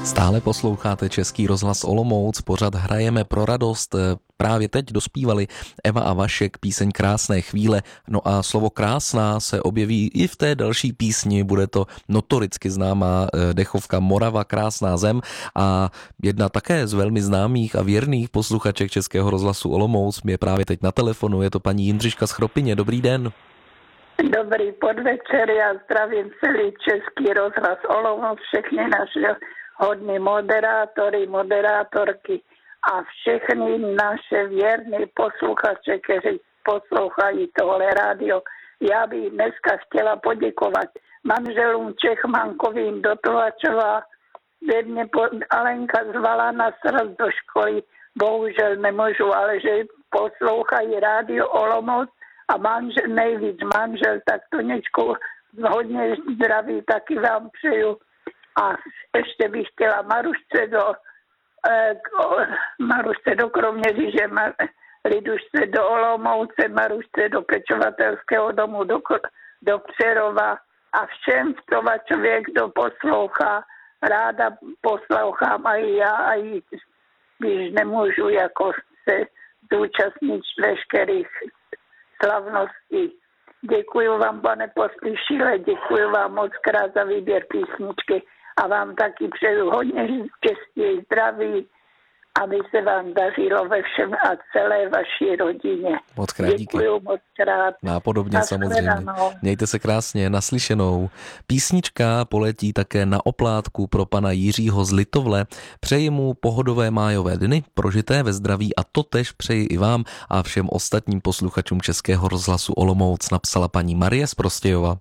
Stále posloucháte Český rozhlas Olomouc, pořad Hrajeme pro radost. Právě teď dospívali Eva a Vašek píseň Krásné chvíle, no a slovo krásná se objeví i v té další písni, bude to notoricky známá dechovka Morava, krásná zem a jedna také z velmi známých a věrných posluchaček Českého rozhlasu Olomouc je právě teď na telefonu, je to paní Jindřiška z Chropyně. Dobrý den. Dobrý podvečer, já zdravím celý Český rozhlas Olomouc, všechny naše hodní moderátory, moderátorky a všechny naše věrné posluchače, kteří poslouchají tohle rádio. Já bych dneska chtěla poděkovat manželům Čechmankovým do Tlačova, kde mě Alenka zvala na sraz do školy. Bohužel nemůžu, ale že poslouchají rádio Olomouc a nejvíc manžel, tak Toničku hodně zdraví taky vám přeju. A ještě bych chtěla Marušce do Kroměříže, Lidušce do Olomouce, Marušce do pečovatelského domu do Přerova a všem, co člověk, kdo poslouchá, ráda poslouchám a i já, a i když nemůžu jako se zúčastnit veškerých slavností. Děkuji vám, pane Pospíšile, děkuji vám moc krát za výběr písničky a vám taky přeju hodně štěstí, zdraví, aby se vám dařilo ve všem a celé vaší rodině. Moc krát díky. Děkuji moc krát. Nápodobně samozřejmě. Mějte se krásně, naslyšenou. Písnička poletí také na oplátku pro pana Jiřího z Litovle. Přeji mu pohodové májové dny, prožité ve zdraví a totéž přeji i vám a všem ostatním posluchačům Českého rozhlasu Olomouc, napsala paní Marie z Prostějova.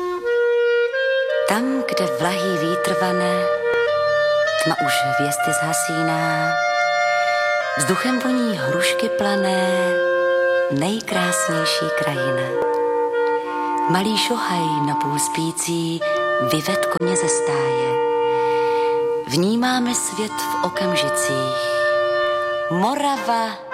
Tam, kde vlahý vítr vane, tma už hvězdy zhasíná, vzduchem voní hrušky plané, nejkrásnější krajina. Malý šohaj napůl spící vyved koně ze stáje. Vnímáme svět v okamžicích. Morava